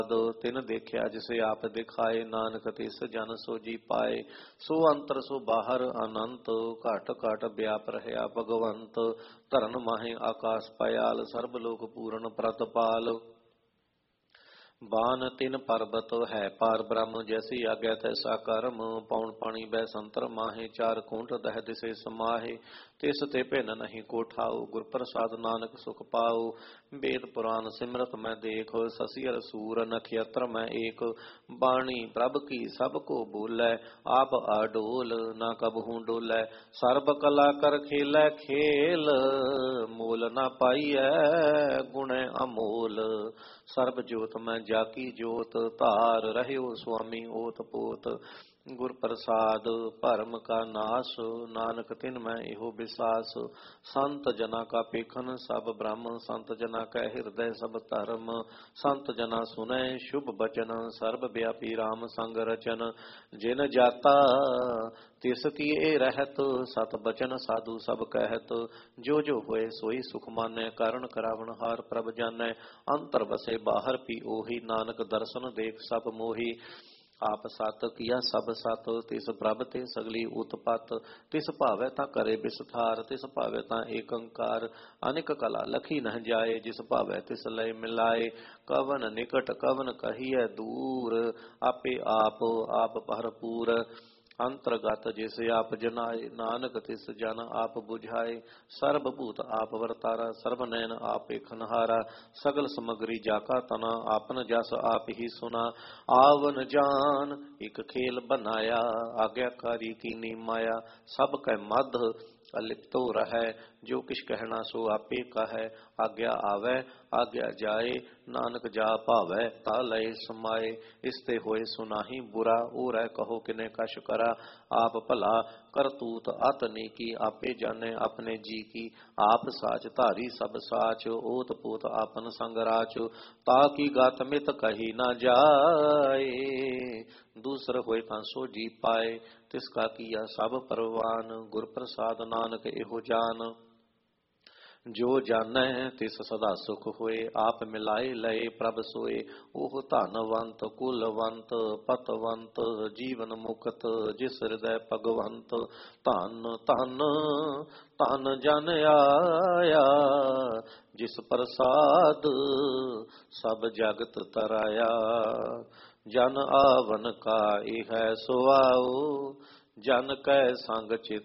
ਤਿਨ ਦੇਖਿਆ ਜਿਸੇ ਆਪ ਦਿਖਾਏ, ਨਾਨਕ ਤਿਸ ਜਨ ਸੋ ਜੀ ਪਾਏ। ਸੋ ਅੰਤਰ ਸੋ ਬਾਹਰ ਅਨੰਤ, ਘਟ ਘਟ ਵਿਆਪ ਰਹਿਆ ਭਗਵੰਤ। ਧਰਨ ਮਾਹੇ ਆਕਾਸ ਪਇਆਲ, ਸਰਬ ਲੋਕ ਪੂਰਨ ਪ੍ਰਤਪਾਲ। ਬਾਨ ਤਿਨ ਪਰਬਤ ਹੈ ਪਾਰ ਬ੍ਰਹਮ, ਜੈਸੀ ਆਗਿਆ ਤੈਸਾ ਕਰਮ। ਪੌਣ ਪਾਣੀ ਬੈ ਸੰਤਰ ਮਾਹੇ, ਚਾਰ ਕੋਟ ਦਹਿ ਦਿਸੇ ਸਮਾਹੇ। ਤਿਸ ਤੇ ਭਿੰਨ ਨਹੀਂ ਕੋ ਠਾਉ, ਗੁਰ ਪ੍ਰਸਾਦ ਨਾਨਕ ਸੁਖ ਪਾਉ। ਵੇਦ ਪੁਰਾਨ ਸਿਮਰਤ ਮੈਂ ਦੇਖ, ਸਸੀ ਅਰ ਸੂਰ ਨਖਯਤਰ ਮੈਂ ਏਕ। ਬਾਣੀ ਪ੍ਰਭ ਕੀ ਸਭ ਕੋ ਬੋਲੇ, ਆਪ ਆਡੋਲ ਨਾ ਕਬਹੂ ਡੋਲੇ। ਸਰਬ ਕਲਾ ਕਰ ਖੇਲੇ ਖੇਲ, ਮੋਲ ਨਾ ਪਾਈਐ ਗੁਣੈ ਅਮੋਲ। ਸਰਬ ਜੋਤ ਮੈਂ ਜਾਕੀ ਜੋਤ, ਧਾਰ ਰਹਿਓ ਸੁਆਮੀ ਓਤ ਪੋਤ। ਗੁਰ ਪ੍ਰਸਾਦ ਭਰਮ ਕਾ ਨਾਸ, ਨਾਨਕ ਤਿਨ ਮੈਂ ਇਹੋ ਵਿਸਾਸ। ਸੰਤ ਜਨਾ ਕਾ ਪੇਖਨ ਸਭ ਬ੍ਰਹਮ, ਸੰਤ ਜਨਾ ਕੈ ਹਿਰਦੈ ਸਭ ਧਰਮ। ਸੰਤ ਜਨਾ ਸੁਨੈ ਸ਼ੁਭ ਬਚਨ, ਸਰਬ ਵਿਆਪੀ ਰਾਮ ਸੰਗ ਰਚਨ। ਜਿਨ ਜਾਤਾ ਤਿਸ ਕੀਏ ਰਹਿਤ, ਸਤ ਬਚਨ ਸਾਧੂ ਸਭ ਕਹਿਤ। ਜੋ ਜੋ ਹੋਏ ਸੋਈ ਸੁਖ ਮਾਨੈ, ਕਾਰਣ ਕਰਾਵਨ ਹਾਰ ਪ੍ਰਭ ਜਾਨੈ। ਅੰਤਰ ਵਸੇ ਬਾਹਰ ਪੀ ਉਹੀ, ਨਾਨਕ ਦਰਸ਼ਨ ਦੇਖ ਸਭ ਮੋਹੀ। ਆਪ ਸਤ ਕੀਆ ਸਭ ਸਤ, ਤਿਸ ਪ੍ਰਭ ਤੇ ਸਗਲੀ ਉਤਪਤ। ਤਿਸ ਭਾਵੈ ਤਾਂ ਕਰੇ ਵਿਸਥਾਰ, ਤਿਸ ਭਾਵੈ ਤਾਂ ਏਕ ਓੰਕਾਰ। ਅਨੇਕ ਕਲਾ ਲਖੀ ਨਹ ਜਾਏ, ਜਿਸ ਭਾਵੈ ਤਿਸ ਲਇ ਮਿਲਾਏ। ਕਵਨ ਨਿਕਟ ਕਵਨ ਕਹੀਐ ਦੂਰ, ਆਪੇ ਆਪ ਆਪ ਭਰਪੂਰ। ਅੰਤਰਗਤ ਜਿਸ ਆਪ ਜਨਾਏ, ਨਾਨਕ ਤਿਸ ਜਨ ਆਪ ਬੁਝਾਏ। ਸਰਬ ਭੂਤ ਆਪ ਵਰਤਾਰਾ, ਸਰਬ ਨੈਣ ਆਪ ਵੇਖਨਹਾਰਾ। ਸਗਲ ਸਮਗਰੀ ਜਾਕਾ ਤਨਾ, ਆਪਨ ਜਸ ਆਪ ਹੀ ਸੁਨਾ। ਆਵਨ ਜਾਨ ਇਕ ਖੇਲ ਬਨਾਇਆ, ਆਗਿਆਕਾਰੀ ਕੀਨੀ ਮਾਇਆ। ਸਭ ਕੈ ਮਧ ਅਲਿਪਤੋ ਰਹੈ, ਜੋ ਕਿਛ ਕਹਿਣਾ ਸੋ ਆਪੇ ਕਹੈ। ਆਗਿਆ ਆਵੈ ਆਗਿਆ ਜਾਏ, ਨਾਨਕ ਜਾ ਭਾਵੈ ਤਾ ਲਏ ਸਮਾਏ। ਇਸ ਤੇ ਹੋਏ ਸੁਨਾਹੀ ਬੁਰਾ, ਉਹ ਰਹਿ ਕਹੋ ਕਿਨੇ ਕਛ ਕਰਾ। ਆਪ ਭਲਾ ਕਰਤੂਤ ਅਤ ਨੀਕੀ, ਆਪੇ ਜਾਣੈ ਆਪਣੇ ਜੀ ਕੀ। ਆਪ ਸਾਚ ਧਾਰੀ ਸਭ ਸਾਚ, ਓਤ ਪੋਤ ਆਪਨ ਸੰਗ ਰਾਚ। ਤਾ ਕੀ ਗਤ ਮਿਤ ਕਹੀ ਨਾ ਜਾਏ, ਦੂਸਰ ਹੋਏ ਤਾਂ ਸੋ ਜੀ ਪਾਏ। ਤਿਸ ਕਾ ਕੀਆ ਸਭ ਪਰਵਾਨ, ਗੁਰ ਪ੍ਰਸਾਦ ਨਾਨਕ ਇਹੋ ਜਾਨ। ਜੋ ਜਾਣੈ ਤਿਸ ਸਦਾ ਸੁਖ ਹੋਏ, ਆਪ ਮਿਲਾਏ ਲਏ ਪ੍ਰਭ ਸੋਏ। ਉਹ ਧਨਵੰਤ ਕੁਲਵੰਤ ਪਤਵੰਤ, ਜੀਵਨ ਮੁਕਤ ਜਿਸ ਹਿਰਦੈ ਭਗਵੰਤ। ਧਨ ਧਨ ਧਨ ਜਨ ਆਇਆ, ਜਿਸ ਪ੍ਰਸਾਦ ਸਭ ਜਗਤ ਤਰਾਇਆ। ਜਨ ਆਵਨ ਕਾ ਇਹ ਸੁਆਓ, ਜਨ ਕੈ ਸੰਗ ਚਿਤ